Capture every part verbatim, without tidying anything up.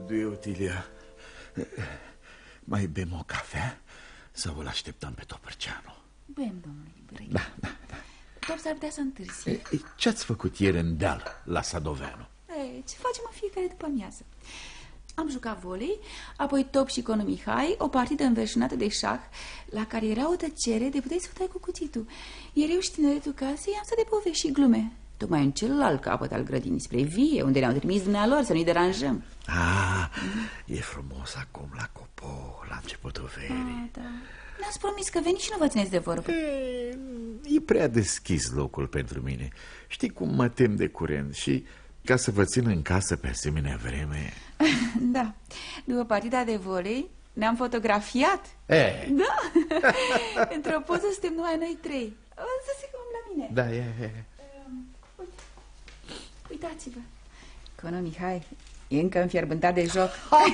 Du-i, Otilia. Mai bem o cafea sau îl așteptăm pe Topârceanu? Bem, domnule Brăila. Da, da, da. Top s-ar putea să întârzie. Ce-ați făcut ieri în deal la Sadoveanu? E, ce facem în fiecare după amiază? Am jucat volei, apoi Top și Cono Mihai, o partidă înverșunată de șah, la care era o tăcere de puteai să o tai cu cuțitul. Iar eu și tineretul casei am stat de povești și glume, tocmai în celălalt capăt al grădinii, spre vie, unde ne-au trimis dumnealor să nu-i deranjăm. Ah, mm. E frumos acum la Copo, la începutul verii. Ah, da. Ne-ați promis că veniți și nu vă țineți de vorbă. E, e prea deschis locul pentru mine. Știi cum mă tem de curent și... Ca să vă țin în casă pe asemenea vreme. Da, după partida de volei ne-am fotografiat. E. Da. Într-o poză suntem numai noi trei. Să se cam la mine. Da, e, e. Uite. Uitați-vă. Cono Mihai e încă înfierbântat de joc.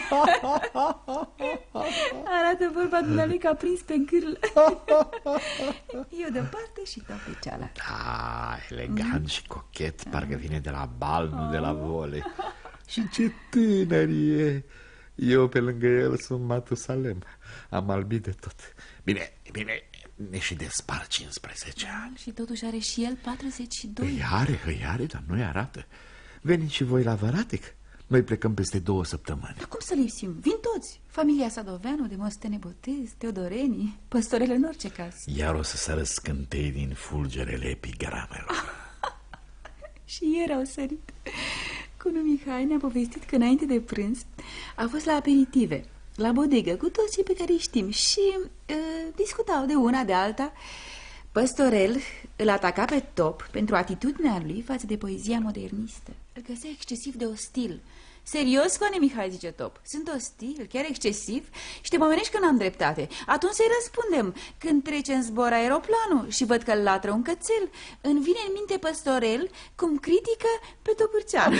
Arată vorba dumnealui ca prins pe cârlă. Eu de parte și tot pe cealaltă. Da, elegant mm. și cochet. Parcă vine de la bal, nu de la vole. Și ce tânăr e. Eu pe lângă el sunt Matusalem. Am albit de tot. Bine, bine, ne și despar cincisprezece ani. Și totuși are și el patruzeci și doi. Îi are, îi are, dar nu-i arată. Veniți și voi la Varatec. Noi plecăm peste două săptămâni. Dar cum să lipsim? Vin toți. Familia Sadoveanu, de Mostene Botez, Teodoreni, păstorele în orice caz. Iar o să sară scântei din fulgerele epigramelor. Și ieri au sărit. Cono Mihai ne-a povestit că înainte de prânz a fost la aperitive, la bodegă, cu toți cei pe care îi știm. Și uh, discutau de una de alta. Păstorel îl ataca pe Top pentru atitudinea lui față de poezia modernistă. Îl găsea excesiv de ostil. Serios, Coane Mihai, zice Top, sunt ostil, chiar excesiv? Și te pomenești că n-am dreptate. Atunci să-i răspundem. Când trece în zbor aeroplanul și văd că îl latră un cățel, îmi vine în minte Păstorel cum critică pe Topârceanu.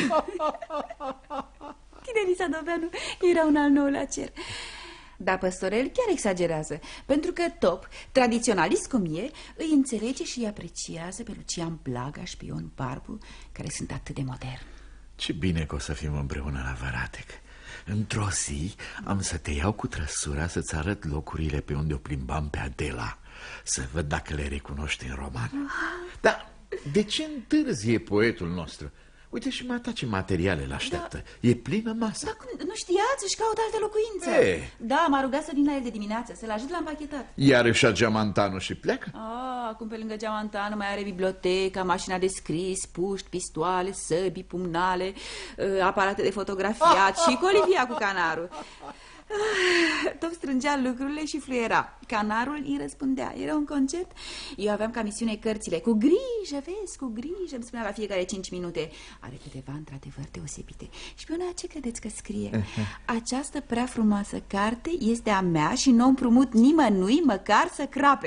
Tinerii Sadoveanu era un al nouălea cer. Dar Păstorel chiar exagerează, pentru că Top, tradiționalist cum e, îi înțelege și îi apreciază pe Lucian Blaga și pe Ion Barbu, care sunt atât de moderni. Ce bine că o să fim împreună la Varatec. Într-o zi am să te iau cu trăsura să-ți arăt locurile pe unde o plimbam pe Adela, să văd dacă le recunoști în roman. Dar de ce întârzie poetul nostru? Uite și mata ce materiale l-așteaptă. Da. E plină masă. Dar nu știați? Își caută alte locuințe. E. Da, m-a rugat să vin la el de dimineață, să-l ajut la împachetat. Iar își ia geamantanul și pleacă? Ah, acum pe lângă geamantanul mai are biblioteca, mașina de scris, puști, pistoale, săbii, pumnale, aparate de fotografiat și colivia cu canarul. Top strângea lucrurile și fluiera. Canarul îi răspundea. Era un concert. Eu aveam ca misiune cărțile. Cu grijă, vezi, cu grijă, îmi spunea la fiecare cinci minute. Are câteva într-adevăr deosebite. Și pe una, ce credeți că scrie? Această prea frumoasă carte este a mea și nu împrumut nimănui măcar să crape.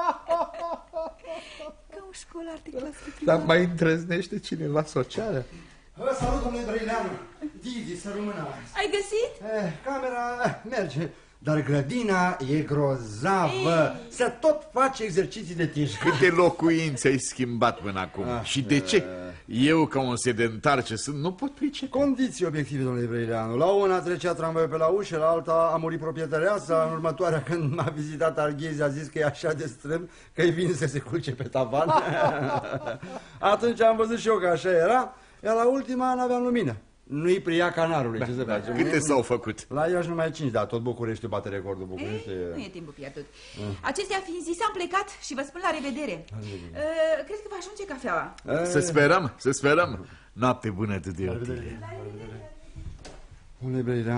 Ca un școlar de clasă primară. Dar mai îndrăznește cineva socială? Vă salut, domnule Brăileanu. Didi, să rămână. Ai găsit? Eh, camera eh, merge, dar grădina e grozavă. Ei. Se tot face exerciții de tiș. Câte locuințe ai schimbat până acum? Ah, și de ce? Eu, ca un sedentar ce sunt, nu pot pricepe. Condiții obiective, domnule Brăileanu. La una trecea tramvaiul pe la ușă, la alta a murit proprietăreasa. În următoarea, când m-a vizitat Arghezi, a zis că e așa de strâmb că îi vine să se culce pe tavan. Atunci am văzut și eu că așa era. Iar la ultima n-aveam lumină. Nu-i pria canarului, da, ce să facem? Câte s-au făcut? La Iași numai cinci, dar tot București bate recordul București. Ei, nu e timpul pierdut. Mm. Acestea fiind zise, am plecat și vă spun la revedere. Uh, cred că va ajunge cafeaua. Să sperăm, să sperăm. Noapte bună, Tudu Otilia. La revedere.